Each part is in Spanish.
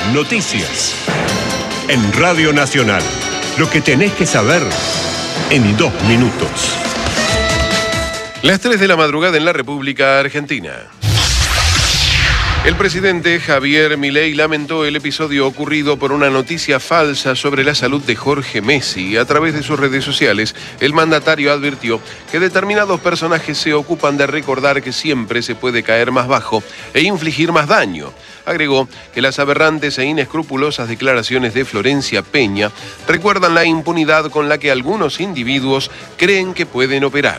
Noticias. En Radio Nacional. Lo que tenés que saber en 2 minutos. Las 3 de la madrugada en la República Argentina. El presidente Javier Milei lamentó el episodio ocurrido por una noticia falsa sobre la salud de Jorge Messi. A través de sus redes sociales, el mandatario advirtió que determinados personajes se ocupan de recordar que siempre se puede caer más bajo e infligir más daño. Agregó que las aberrantes e inescrupulosas declaraciones de Florencia Peña recuerdan la impunidad con la que algunos individuos creen que pueden operar.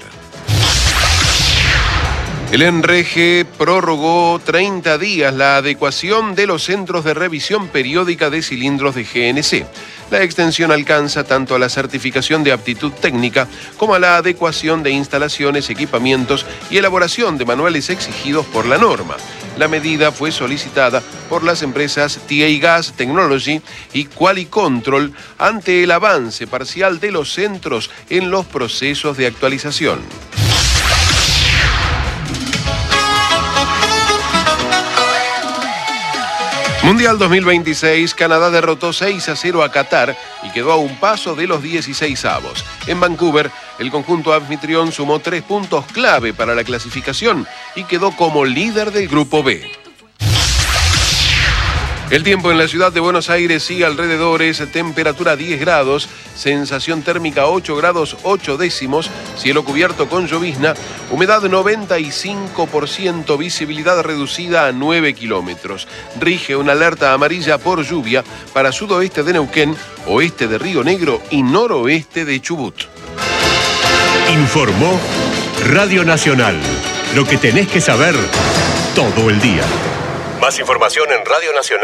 El ENREGE prorrogó 30 días la adecuación de los centros de revisión periódica de cilindros de GNC. La extensión alcanza tanto a la certificación de aptitud técnica como a la adecuación de instalaciones, equipamientos y elaboración de manuales exigidos por la norma. La medida fue solicitada por las empresas TA Gas Technology y Qualicontrol ante el avance parcial de los centros en los procesos de actualización. Mundial 2026, Canadá derrotó 6-0 a Qatar y quedó a un paso de los 16avos. En Vancouver, el conjunto anfitrión sumó 3 puntos clave para la clasificación y quedó como líder del Grupo B. El tiempo en la ciudad de Buenos Aires y alrededores, temperatura 10 grados, sensación térmica 8 grados 8 décimos, cielo cubierto con llovizna, humedad 95%, visibilidad reducida a 9 kilómetros. Rige una alerta amarilla por lluvia para sudoeste de Neuquén, oeste de Río Negro y noroeste de Chubut. Informó Radio Nacional. Lo que tenés que saber todo el día. Más información en radionacional.com.ar.